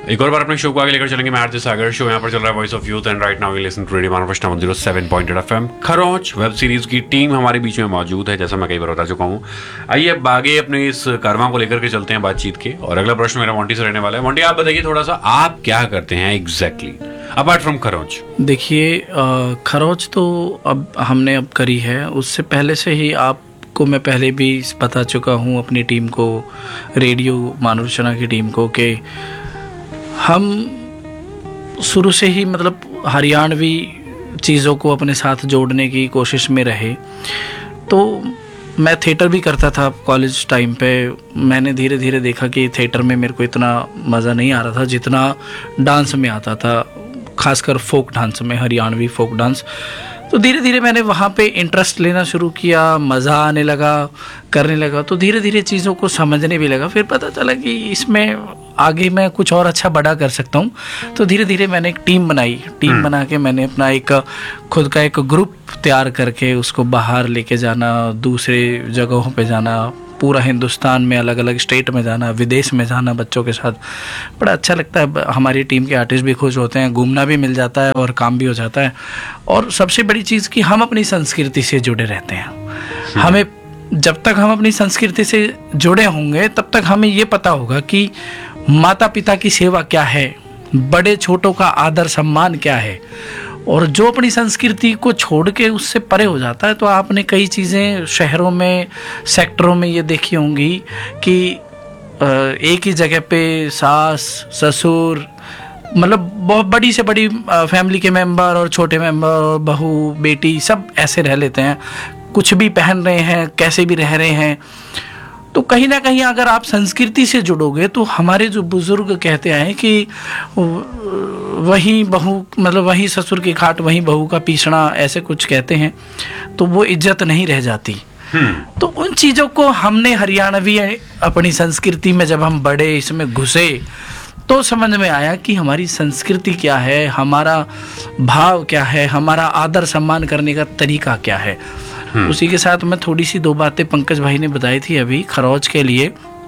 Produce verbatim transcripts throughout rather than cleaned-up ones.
एक और बार अपने शो को आगे लेकर चलेंगे। मैं आरजे सागर, शो यहाँ पर चल रहा है voice of youth and right now you listen to radio मानवष्टा one zero seven point eight FM. खरोंच वेब सीरीज की टीम हमारे बीच में मौजूद है, जैसा मैं कई बार बता चुका हूँ। आइए अब आगे अपने इस कारवां को लेकर के चलते हैं बातचीत के, और अगला प्रश्न मेरा मोंटी से रहने वाला है। मोंटी, आप बताइए थोड़ा सा, आप क्या करते हैं एग्जैक्टली अपार्ट फ्रॉम खरोंच? देखिए, खरोंच तो अब हमने अब करी है, उससे पहले से ही आप को मैं पहले भी बता चुका हूँ अपनी टीम को, रेडियो मानवचना की टीम को, कि हम शुरू से ही मतलब हरियाणवी चीज़ों को अपने साथ जोड़ने की कोशिश में रहे। तो मैं थिएटर भी करता था कॉलेज टाइम पे। मैंने धीरे धीरे देखा कि थिएटर में मेरे को इतना मज़ा नहीं आ रहा था जितना डांस में आता था, खासकर फोक डांस में, हरियाणवी फोक डांस। तो धीरे धीरे मैंने वहाँ पे इंटरेस्ट लेना शुरू किया, मज़ा आने लगा, करने लगा। तो धीरे धीरे चीज़ों को समझने भी लगा। फिर पता चला कि इसमें आगे मैं कुछ और अच्छा बड़ा कर सकता हूँ। तो धीरे धीरे मैंने एक टीम बनाई। टीम बना के मैंने अपना एक खुद का एक ग्रुप तैयार करके उसको बाहर लेके जाना, दूसरे जगहों पे जाना, पूरा हिंदुस्तान में अलग अलग स्टेट में जाना, विदेश में जाना बच्चों के साथ। बड़ा अच्छा लगता है। हमारी टीम के आर्टिस्ट भी खुश होते हैं, घूमना भी मिल जाता है और काम भी हो जाता है। और सबसे बड़ी चीज़ कि हम अपनी संस्कृति से जुड़े रहते हैं। हमें जब तक हम अपनी संस्कृति से जुड़े होंगे तब तक हमें ये पता होगा कि माता पिता की सेवा क्या है, बड़े छोटों का आदर सम्मान क्या है। और जो अपनी संस्कृति को छोड़ के उससे परे हो जाता है, तो आपने कई चीज़ें शहरों में, सेक्टरों में ये देखी होंगी कि एक ही जगह पे सास ससुर, मतलब बहुत बड़ी से बड़ी फैमिली के मेंबर और छोटे मेंबर और बहू बेटी सब ऐसे रह लेते हैं, कुछ भी पहन रहे हैं, कैसे भी रह रहे हैं। तो कहीं ना कहीं अगर आप संस्कृति से जुड़ोगे तो हमारे जो बुजुर्ग कहते हैं कि वही बहू, मतलब वही ससुर की खाट वही बहू का पीसना, ऐसे कुछ कहते हैं, तो वो इज्जत नहीं रह जाती। तो उन चीज़ों को हमने हरियाणवी अपनी संस्कृति में जब हम बड़े इसमें घुसे तो समझ में आया कि हमारी संस्कृति क्या है, हमारा भाव क्या है, हमारा आदर सम्मान करने का तरीका क्या है। उसी के साथ मैं थोड़ी सी दो बातें पंकज भाई ने बताई थी अभी खरोंच के लिए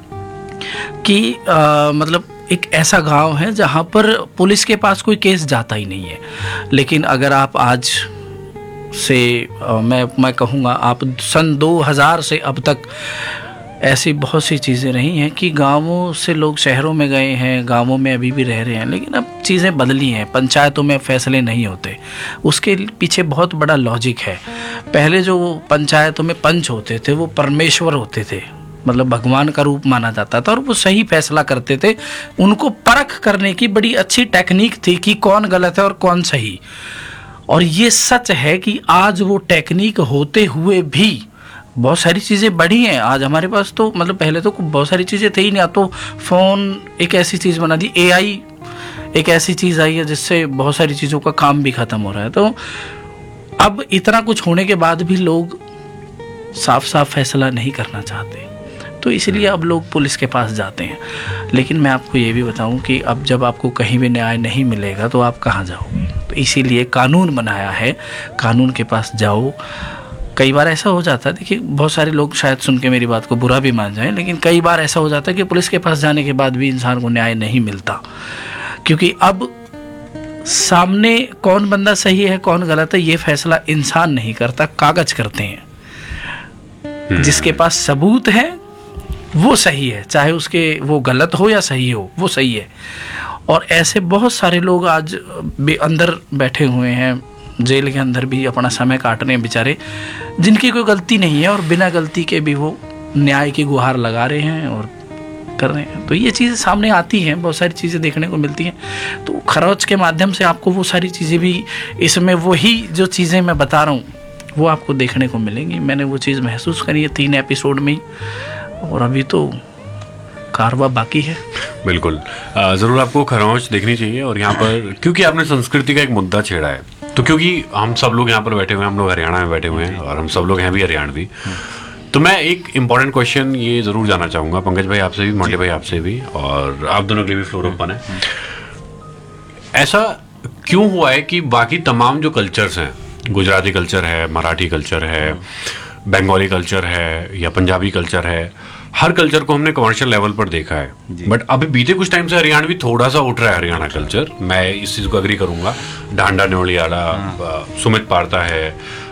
कि आ, मतलब एक ऐसा गांव है जहां पर पुलिस के पास कोई केस जाता ही नहीं है। लेकिन अगर आप आज से आ, मैं मैं कहूँगा आप सन दो हज़ार से अब तक ऐसी बहुत सी चीज़ें रही हैं कि गांवों से लोग शहरों में गए हैं, गांवों में अभी भी रह रहे हैं, लेकिन अब चीज़ें बदली हैं। पंचायतों में फैसले नहीं होते, उसके पीछे बहुत बड़ा लॉजिक है। पहले जो पंचायतों में पंच होते थे वो परमेश्वर होते थे, मतलब भगवान का रूप माना जाता था, और वो सही फैसला करते थे। उनको परख करने की बड़ी अच्छी टेक्निक थी कि कौन गलत है और कौन सही। और ये सच है कि आज वो टेक्निक होते हुए भी बहुत सारी चीज़ें बढ़ी हैं। आज हमारे पास तो मतलब पहले तो बहुत सारी चीज़ें थी ही नहीं। तो फ़ोन एक ऐसी चीज़ बना दी, एआई एक ऐसी चीज़ आई है जिससे बहुत सारी चीज़ों का काम भी ख़त्म हो रहा है। तो अब इतना कुछ होने के बाद भी लोग साफ साफ फैसला नहीं करना चाहते, तो इसलिए अब लोग पुलिस के पास जाते हैं। लेकिन मैं आपको ये भी बताऊं कि अब जब आपको कहीं भी न्याय नहीं मिलेगा तो आप कहाँ जाओगे। तो इसीलिए कानून बनाया है, कानून के पास जाओ। कई बार ऐसा हो जाता है, देखिए बहुत सारे लोग शायद सुन के मेरी बात को बुरा भी मान जाएं, लेकिन कई बार ऐसा हो जाता है कि पुलिस के पास जाने के बाद भी इंसान को न्याय नहीं मिलता, क्योंकि अब सामने कौन बंदा सही है कौन गलत है ये फैसला इंसान नहीं करता, कागज करते हैं। जिसके पास सबूत है वो सही है, चाहे उसके वो गलत हो या सही हो, वो सही है। और ऐसे बहुत सारे लोग आज अंदर बैठे हुए हैं, जेल के अंदर भी अपना समय काट रहे हैं बेचारे, जिनकी कोई गलती नहीं है और बिना गलती के भी वो न्याय की गुहार लगा रहे हैं और कर रहे हैं। तो ये चीज़ें सामने आती हैं, बहुत सारी चीज़ें देखने को मिलती हैं। तो खरोंच के माध्यम से आपको वो सारी चीज़ें भी, इसमें वही जो चीज़ें मैं बता रहा हूँ वो आपको देखने को मिलेंगी। मैंने वो चीज़ महसूस करी है तीन एपिसोड में ही, और अभी तो कारवा बाकी है। बिल्कुल, ज़रूर आपको खरोंच देखनी चाहिए। और यहाँ पर क्योंकि आपने संस्कृति का एक मुद्दा छेड़ा है, तो क्योंकि हम सब लोग यहाँ पर बैठे हुए हैं, हम लोग हरियाणा में बैठे हुए हैं और हम सब लोग हैं भी हरियाणवी, तो मैं एक इम्पॉर्टेंट क्वेश्चन ये ज़रूर जानना चाहूँगा पंकज भाई आपसे भी, मोंटी भाई आपसे भी, और आप दोनों के लिए भी फ्लोर ओपन है। ऐसा क्यों हुआ है कि बाकी तमाम जो कल्चर्स हैं, गुजराती कल्चर है, मराठी कल्चर है, बंगाली कल्चर है या पंजाबी कल्चर है, हर कल्चर को हमने कमर्शियल लेवल पर देखा है, बट अभी बीते कुछ टाइम से हरियाणवी थोड़ा सा उठ रहा है। हरियाणा कल्चर, मैं इस चीज़ को अग्री करूंगा। डांडा न्योलियाला, सुमित पारता है,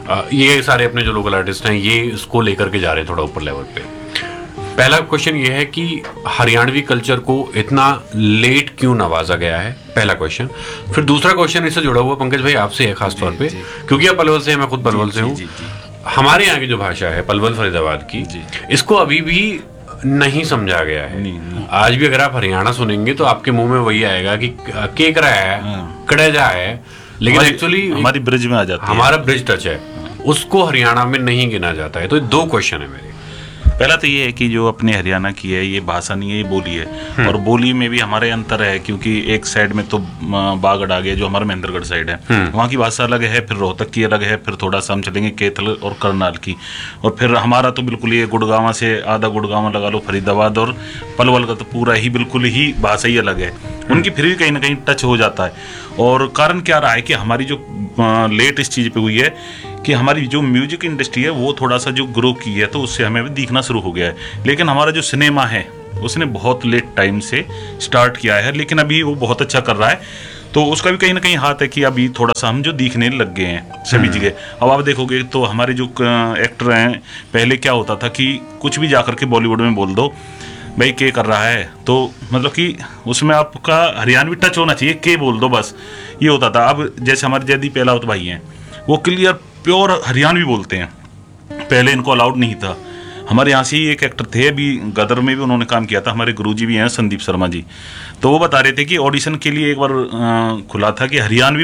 ये सारे अपने जो लोकल आर्टिस्ट हैं ये इसको लेकर के जा रहे हैं थोड़ा ऊपर लेवल पे। पहला क्वेश्चन ये है कि हरियाणवी कल्चर को इतना लेट क्यों नवाजा गया है, पहला क्वेश्चन। फिर दूसरा क्वेश्चन इससे जुड़ा हुआ पंकज भाई आपसे है खास तौर पे, क्योंकि आप पलवल से हैं, मैं खुद पलवल से हूँ। हमारे यहाँ की जो भाषा है पलवल फरीदाबाद की, इसको अभी भी नहीं समझा गया है। नहीं, नहीं। आज भी अगर आप हरियाणा सुनेंगे तो आपके मुंह में वही आएगा कि केक रहा है, कड़ेजा है, लेकिन एक्चुअली हमारी ब्रिज में आ जाता है, हमारा ब्रिज टच है, उसको हरियाणा में नहीं गिना जाता है। तो दो क्वेश्चन है मेरे। पहला तो ये है कि जो अपने हरियाणा की है ये भाषा नहीं है, ये बोली है, और बोली में भी हमारे अंतर है, क्योंकि एक साइड में तो बागड़ आ गया जो हमारा महेंद्रगढ़ साइड है, वहाँ की भाषा अलग है, फिर रोहतक की अलग है, फिर थोड़ा सा हम चलेंगे कैथल और करनाल की, और फिर हमारा तो बिल्कुल ये गुड़गांव से आधा गुड़गांव लगा लो, फरीदाबाद और पलवल का तो पूरा ही बिल्कुल ही भाषा ही अलग है। उनकी फिर भी कहीं ना कहीं टच हो जाता है। और कारण क्या रहा है कि हमारी जो लेट इस चीज़ पे हुई है कि हमारी जो म्यूजिक इंडस्ट्री है वो थोड़ा सा जो ग्रो की है, तो उससे हमें भी दिखना शुरू हो गया है। लेकिन हमारा जो सिनेमा है उसने बहुत लेट टाइम से स्टार्ट किया है, लेकिन अभी वो बहुत अच्छा कर रहा है। तो उसका भी कहीं ना कहीं हाथ है कि अभी थोड़ा सा हम जो दिखने लग गए हैं सभी जगह। अब आप देखोगे तो हमारे जो एक्टर हैं, पहले क्या होता था कि कुछ भी जाकर के बॉलीवुड में बोल दो भाई के कर रहा है, तो मतलब कि उसमें आपका हरियाणवी टच होना चाहिए, के बोल दो बस, ये होता था। अब जैसे हमारे जयदीप पहलावत भाई हैं, वो क्लियर प्योर हरियाणवी बोलते हैं, पहले इनको अलाउड नहीं था। हमारे यहाँ से ही एक एक्टर थे, अभी गदर में भी उन्होंने काम किया था, हमारे गुरुजी भी हैं संदीप शर्मा जी, तो वो बता रहे थे कि ऑडिशन के लिए एक बार खुला था कि हरियाणवी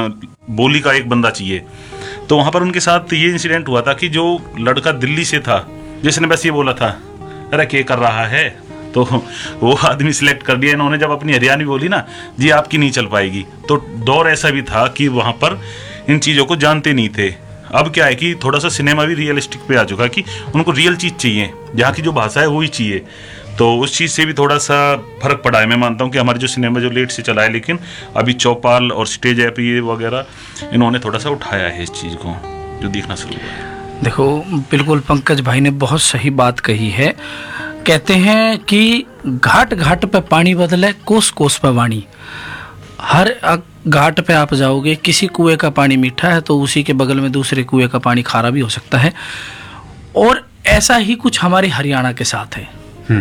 बोली का एक बंदा चाहिए। तो वहाँ पर उनके साथ ये इंसिडेंट हुआ था कि जो लड़का दिल्ली से था, जिसने बस ये बोला था अरे क्या कर रहा है, तो वो आदमी सिलेक्ट कर दिया इन्होंने। जब अपनी हरियाणवी बोली ना जी आपकी नहीं चल पाएगी, तो दौर ऐसा भी था कि वहाँ पर इन चीज़ों को जानते नहीं थे। अब क्या है कि थोड़ा सा सिनेमा भी रियलिस्टिक पे आ चुका कि उनको रियल चीज़ चाहिए, जहाँ की जो भाषा है वही चाहिए, तो उस चीज़ से भी थोड़ा सा फर्क पड़ा है। मैं मानता हूँ कि हमारे जो सिनेमा जो लेट से चला है, लेकिन अभी चौपाल और स्टेज ऐप ये वगैरह इन्होंने थोड़ा सा उठाया है इस चीज़ को, जो दिखना शुरू हुआ है। देखो, बिल्कुल पंकज भाई ने बहुत सही बात कही है। कहते हैं कि घाट घाट पे पानी बदले, कोस कोस पे वाणी। हर घाट पे आप जाओगे, किसी कुएं का पानी मीठा है तो उसी के बगल में दूसरे कुएं का पानी खारा भी हो सकता है, और ऐसा ही कुछ हमारे हरियाणा के साथ है।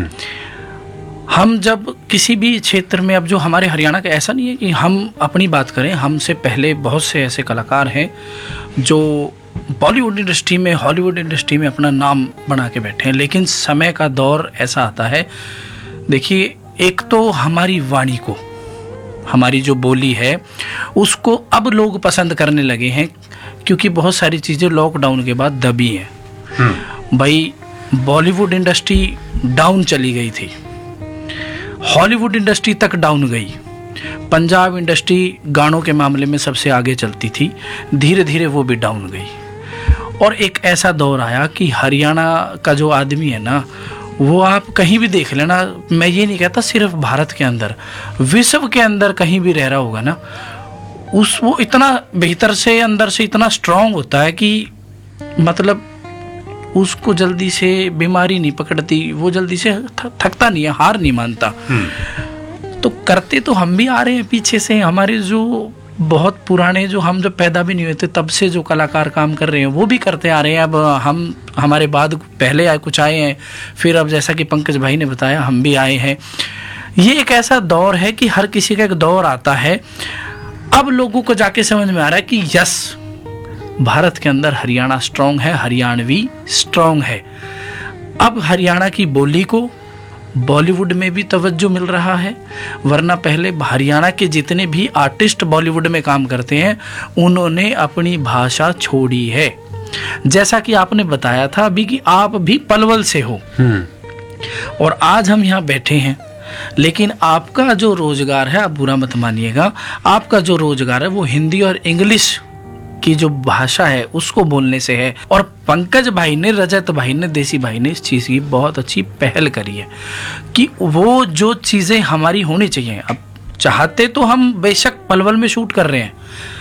हम जब किसी भी क्षेत्र में, अब जो हमारे हरियाणा का, ऐसा नहीं है कि हम अपनी बात करें, हमसे पहले बहुत से ऐसे कलाकार हैं जो बॉलीवुड इंडस्ट्री में, हॉलीवुड इंडस्ट्री में अपना नाम बना के बैठे हैं, लेकिन समय का दौर ऐसा आता है। देखिए, एक तो हमारी वाणी को, हमारी जो बोली है उसको अब लोग पसंद करने लगे हैं, क्योंकि बहुत सारी चीज़ें लॉकडाउन के बाद दबी हैं। भाई, बॉलीवुड इंडस्ट्री डाउन चली गई थी, हॉलीवुड इंडस्ट्री तक डाउन गई, पंजाब इंडस्ट्री गानों के मामले में सबसे आगे चलती थी, धीरे धीरे वो भी डाउन गई। और एक ऐसा दौर आया कि हरियाणा का जो आदमी है ना, वो आप कहीं भी देख लेना, मैं ये नहीं कहता सिर्फ भारत के अंदर, विश्व के अंदर कहीं भी रह रहा होगा ना, उस वो इतना भीतर से, अंदर से इतना स्ट्रांग होता है कि मतलब उसको जल्दी से बीमारी नहीं पकड़ती, वो जल्दी से थकता नहीं है, हार नहीं मानता। तो करते तो हम भी आ रहे हैं पीछे से, हमारे जो बहुत पुराने, जो हम जब पैदा भी नहीं हुए थे तब से जो कलाकार काम कर रहे हैं वो भी करते आ रहे हैं। अब हम, हमारे बाद पहले आए, कुछ आए हैं, फिर अब जैसा कि पंकज भाई ने बताया हम भी आए हैं। ये एक ऐसा दौर है कि हर किसी का एक दौर आता है। अब लोगों को जाके समझ में आ रहा है कि यस, भारत के अंदर हरियाणा स्ट्रांग है, हरियाणवी स्ट्रांग है। अब हरियाणा की बोली को बॉलीवुड में भी तवज्जो मिल रहा है, वरना पहले हरियाणा के जितने भी आर्टिस्ट बॉलीवुड में काम करते हैं उन्होंने अपनी भाषा छोड़ी है। जैसा कि आपने बताया था अभी कि आप भी पलवल से हो और आज हम यहाँ बैठे हैं, लेकिन आपका जो रोजगार है, आप बुरा मत मानिएगा, आपका जो रोजगार है वो हिंदी और इंग्लिश की जो भाषा है उसको बोलने से है। और पंकज भाई ने, रजत भाई ने, देसी भाई ने इस चीज़ की बहुत अच्छी पहल करी है कि वो जो चीज़ें हमारी होनी चाहिए, अब चाहते तो हम बेशक पलवल में शूट कर रहे हैं,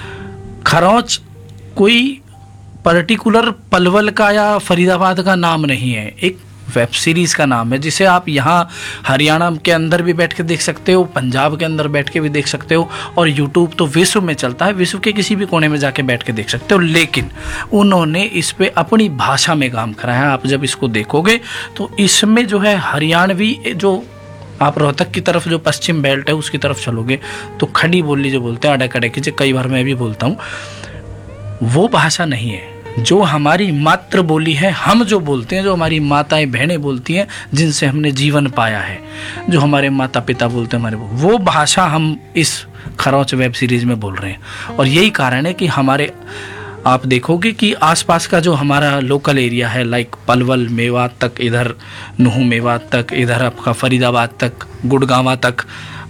खरौच कोई पर्टिकुलर पलवल का या फरीदाबाद का नाम नहीं है, एक वेब सीरीज़ का नाम है, जिसे आप यहाँ हरियाणा के अंदर भी बैठ के देख सकते हो, पंजाब के अंदर बैठ के भी देख सकते हो, और यूट्यूब तो विश्व में चलता है, विश्व के किसी भी कोने में जाके बैठ के देख सकते हो। लेकिन उन्होंने इस पे अपनी भाषा में काम करा है। आप जब इसको देखोगे तो इसमें जो है हरियाणवी, जो आप रोहतक की तरफ जो पश्चिम बेल्ट है उसकी तरफ चलोगे तो खड़ी बोली जो बोलते हैं, अड़क अड़क की, कई बार मैं भी बोलता हूँ, वो भाषा नहीं है। जो हमारी मातृ बोली है, हम जो बोलते हैं, जो हमारी माताएं बहनें बोलती हैं, जिनसे हमने जीवन पाया है, जो हमारे माता पिता बोलते हैं, हमारे वो भाषा हम इस खरोच वेब सीरीज में बोल रहे हैं। और यही कारण है कि हमारे, आप देखोगे कि आसपास का जो हमारा लोकल एरिया है, लाइक पलवल मेवात तक, इधर नुहू मेवात तक, इधर आपका फरीदाबाद तक, गुड़गांवा तक,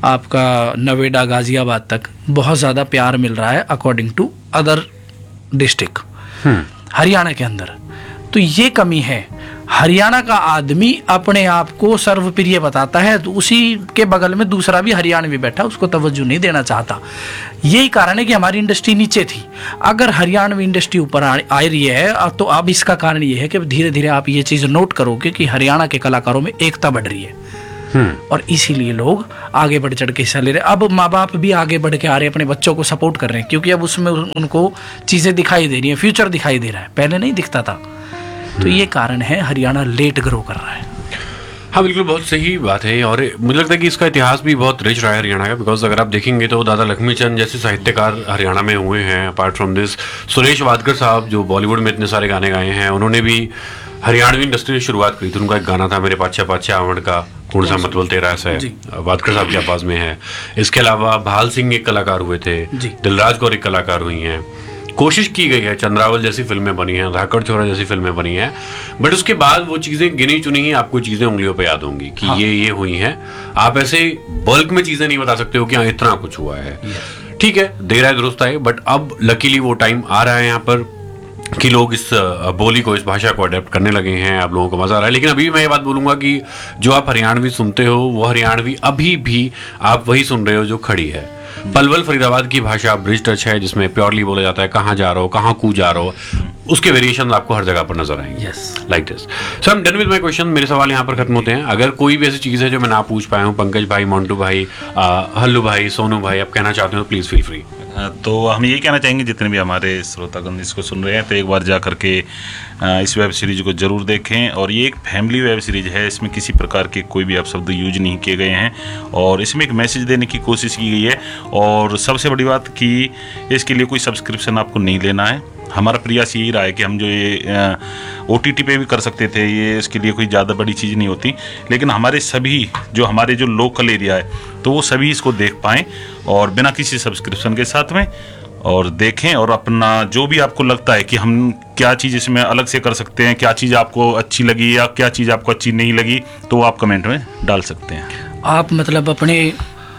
आपका नवेड़ा गाजियाबाद तक बहुत ज़्यादा प्यार मिल रहा है according to other district Haryana के अंदर। तो ये कमी है। हरियाणा का आदमी अपने आप को सर्वप्रिय बताता है, तो उसी के बगल में दूसरा भी हरियाणवी बैठा, उसको तवज्जो नहीं देना चाहता। यही कारण है कि हमारी इंडस्ट्री नीचे थी। अगर हरियाणवी इंडस्ट्री ऊपर आ रही है तो अब इसका कारण ये है कि धीरे धीरे आप ये चीज़ नोट करोगे कि हरियाणा के कलाकारों में एकता बढ़ रही है, और इसीलिए लोग आगे बढ़ चढ़ के हिस्सा ले रहे हैं। अब माँ बाप भी आगे बढ़ के आ रहे हैं, अपने बच्चों को सपोर्ट कर रहे हैं, क्योंकि अब उसमें उनको चीज़ें दिखाई दे रही हैं, फ्यूचर दिखाई दे रहा है, पहले नहीं दिखता था। तो ये कारण है हरियाणा लेट ग्रो कर रहा है। हाँ बिल्कुल, बहुत सही बात है। और मुझे लगता है कि इसका इतिहास भी बहुत रिच रहा है हरियाणा का, बिकॉज अगर आप देखेंगे तो दादा लक्ष्मीचंद जैसे साहित्यकार हरियाणा में हुए हैं। Apart from this, Suresh Wadkar साहब जो बॉलीवुड में इतने सारे गाने गाए हैं, उन्होंने भी हरियाणवी इंडस्ट्री की शुरुआत की थी। उनका एक गाना था मेरे पाछा पाछा आवड़ का, कौन सा मत बोल तेरा ऐसा है, वाडकर साहब के आवाज में है। इसके अलावा भाल सिंह एक कलाकार हुए थे, दिलराज कौर एक कलाकार हुई हैं। कोशिश की गई है, चंद्रावल जैसी फिल्में बनी हैं, धाकड़ छोरा जैसी फिल्में बनी हैं, बट उसके बाद वो चीज़ें गिनी चुनी ही आपको चीज़ें उंगलियों पे याद होंगी कि हाँ। ये ये हुई हैं। आप ऐसे बल्क में चीज़ें नहीं बता सकते हो कि हाँ इतना कुछ हुआ है। ठीक है, देर आए दुरुस्त आए, बट अब लकीली वो टाइम आ रहा है यहाँ पर कि लोग इस बोली को, इस भाषा को अडेप्ट करने लगे हैं। आप लोगों को मजा आ रहा है। लेकिन अभी मैं ये बात बोलूंगा कि जो आप हरियाणवी सुनते हो वो हरियाणवी अभी भी आप वही सुन रहे हो जो खड़ी है। पलवल फरीदाबाद की भाषा ब्रिज टच है, जिसमें प्योरली बोला जाता है कहाँ जा रहे हो, कहाँ कू जा रहे हो, उसके वेरिएशन आपको हर जगह पर नजर आएंगे। Like this. So I am done with my question. मेरे सवाल यहाँ पर खत्म होते हैं। अगर कोई भी ऐसी चीज़ है जो मैं ना पूछ पाया हूँ, पंकज भाई, मोंटू भाई, हल्लू भाई, सोनू भाई, आप कहना चाहते हो तो प्लीज़ फील फ्री। तो हम यही कहना चाहेंगे जितने भी हमारे श्रोतागण इसको सुन रहे हैं, तो एक बार जा करके इस वेब सीरीज को जरूर देखें। और ये एक फैमिली वेब सीरीज है, इसमें किसी प्रकार के कोई भी आप शब्द यूज नहीं किए गए हैं, और इसमें एक मैसेज देने की कोशिश की गई है। और सबसे बड़ी बात कि इसके लिए कोई सब्सक्रिप्शन आपको नहीं लेना है। हमारा प्रयास यही रहा है कि हम जो ये ओ टी टी पे भी कर सकते थे, ये इसके लिए कोई ज़्यादा बड़ी चीज़ नहीं होती, लेकिन हमारे सभी जो हमारे जो लोकल एरिया है तो वो सभी इसको देख पाएँ और बिना किसी सब्सक्रिप्शन के साथ में, और देखें और अपना जो भी आपको लगता है कि हम क्या चीज़ इसमें अलग से कर सकते हैं, क्या चीज़ आपको अच्छी लगी या क्या चीज़ आपको अच्छी नहीं लगी, तो आप कमेंट में डाल सकते हैं। आप मतलब अपने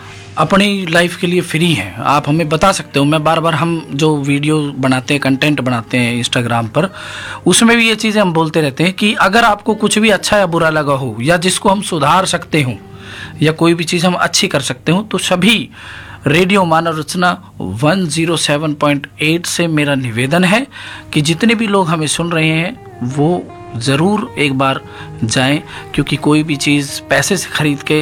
अपनी लाइफ के लिए फ्री हैं, आप हमें बता सकते हो। मैं बार बार, हम जो वीडियो बनाते हैं, कंटेंट बनाते हैं इंस्टाग्राम पर, उसमें भी ये चीज़ें हम बोलते रहते हैं कि अगर आपको कुछ भी अच्छा या बुरा लगा हो, या जिसको हम सुधार सकते हों, या कोई भी चीज़ हम अच्छी कर सकते हो, तो सभी रेडियो मानव रचना एक सौ सात पॉइंट आठ से मेरा निवेदन है कि जितने भी लोग हमें सुन रहे हैं वो ज़रूर एक बार जाएं, क्योंकि कोई भी चीज़ पैसे से ख़रीद के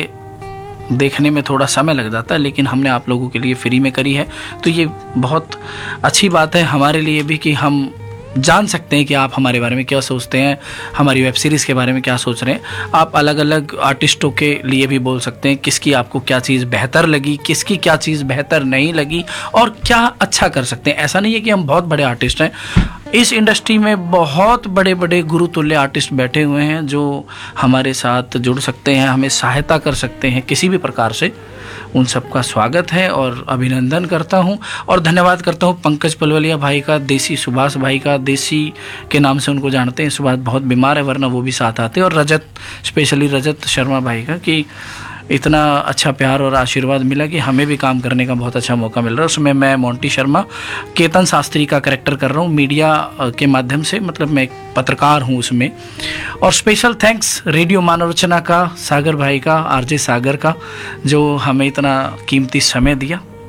देखने में थोड़ा समय लग जाता है, लेकिन हमने आप लोगों के लिए फ्री में करी है। तो ये बहुत अच्छी बात है हमारे लिए भी कि हम जान सकते हैं कि आप हमारे बारे में क्या सोचते हैं, हमारी वेब सीरीज़ के बारे में क्या सोच रहे हैं। आप अलग अलग आर्टिस्टों के लिए भी बोल सकते हैं, किसकी आपको क्या चीज़ बेहतर लगी, किसकी क्या चीज़ बेहतर नहीं लगी, और क्या अच्छा कर सकते हैं। ऐसा नहीं है कि हम बहुत बड़े आर्टिस्ट हैं, इस इंडस्ट्री में बहुत बड़े बड़े गुरुतुल्य आर्टिस्ट बैठे हुए हैं जो हमारे साथ जुड़ सकते हैं, हमें सहायता कर सकते हैं किसी भी प्रकार से। उन सबका स्वागत है और अभिनंदन करता हूं, और धन्यवाद करता हूं पंकज पलवलिया भाई का, देसी सुभाष भाई का, देसी के नाम से उनको जानते हैं। सुभाष बहुत बीमार है, वरना वो भी साथ आते, और रजत, स्पेशली रजत शर्मा भाई का, कि इतना अच्छा प्यार और आशीर्वाद मिला कि हमें भी काम करने का बहुत अच्छा मौका मिल रहा है। उसमें मैं मोंटी शर्मा, केतन शास्त्री का कैरेक्टर कर रहा हूँ मीडिया के माध्यम से, मतलब मैं एक पत्रकार हूँ उसमें। और स्पेशल थैंक्स रेडियो मानव रचना का, सागर भाई का, आरजे सागर का, जो हमें इतना कीमती समय दिया।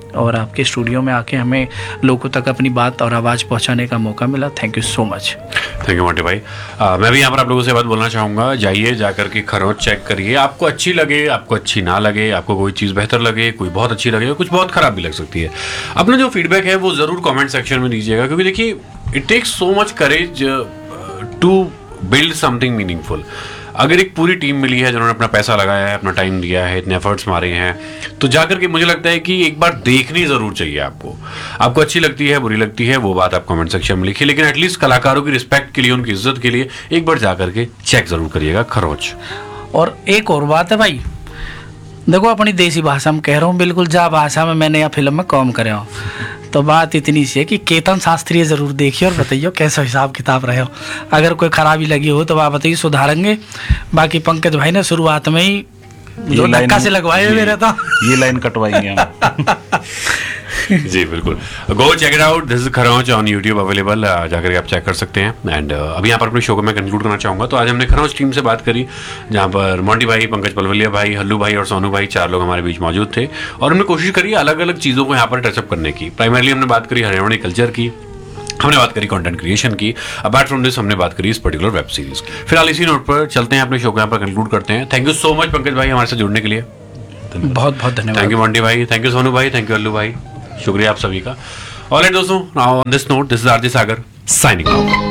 और आपके स्टूडियो में आके हमें लोगों तक अपनी बात और आवाज़ पहुंचाने का मौका मिला। Thank you so much. Thank you Monty भाई। आ, मैं भी यहाँ पर आप लोगों से बात बोलना चाहूँगा, जाइए जाकर के खरोंच चेक करिए, आपको अच्छी लगे, आपको अच्छी ना लगे, आपको कोई चीज़ बेहतर लगे, कोई बहुत अच्छी लगे, कुछ बहुत ख़राब भी लग सकती है। अपना जो फीडबैक है वो ज़रूर कमेंट सेक्शन में दीजिएगा, क्योंकि देखिए it takes so much courage to build something meaningful. अगर एक पूरी टीम मिली है जिन्होंने अपना पैसा लगाया है, अपना टाइम दिया है, इतने एफर्ट्स मारे हैं, तो जाकर के मुझे लगता है कि एक बार देखनी ज़रूर चाहिए आपको। आपको अच्छी लगती है, बुरी लगती है, वो बात आप कमेंट सेक्शन में लिखिए, लेकिन एटलीस्ट कलाकारों की रिस्पेक्ट के लिए, उनकी इज्जत के लिए एक बार जाकर के चेक ज़रूर करिएगा खरोंच। और एक और बात है भाई, देखो अपनी देसी भाषा में कह रहा हूँ, बिल्कुल जा भाषा में मैंने या फिल्म में काम करे हो, तो बात इतनी सी है कि केतन शास्त्रीय ज़रूर देखिए और बताइए कैसा हिसाब किताब रहे हो। अगर कोई खराबी लगी हो तो आप बताइए, सुधारेंगे। बाकी पंकज भाई ने शुरुआत में ही जो धक्का से लगवाए हुए रहता, ये लाइन कटवाएंगे हम। जी बिल्कुल, go check it out, this is खरोंच ऑन यूट्यूब अवेलेबल, जाकर के आप चेक कर सकते हैं। एंड uh, अभी यहाँ पर अपने शो को मैं कंक्लूड करना चाहूँगा। तो आज हमने खरोंच टीम से बात करी, जहाँ पर मोंटी भाई, पंकज पलवलिया भाई, हल्लू भाई और सोनू भाई, चार लोग हमारे बीच मौजूद थे, और हमने कोशिश करी अलग अलग चीज़ों को यहाँ पर टचअप करने की। प्राइमरली हमने बात करी हरियाणवी कल्चर की, हमने बात करी कंटेंट क्रिएशन की, अपार्ट फ्रॉम दिस हमने बात करी इस पर्टिकुलर वेब सीरीज की। फिलहाल इसी नोट पर चलते हैं, अपने शो को यहाँ पर कंक्लूड करते हैं। Thank you so much Pankaj भाई हमारे साथ जुड़ने के लिए, बहुत बहुत धन्यवाद। थैंक यू मोंटी भाई, थैंक यू सोनू भाई, थैंक यू अल्लू भाई, शुक्रिया आप सभी का। ऑलराइट दोस्तों, now on this note, this is RJ Sagar signing off.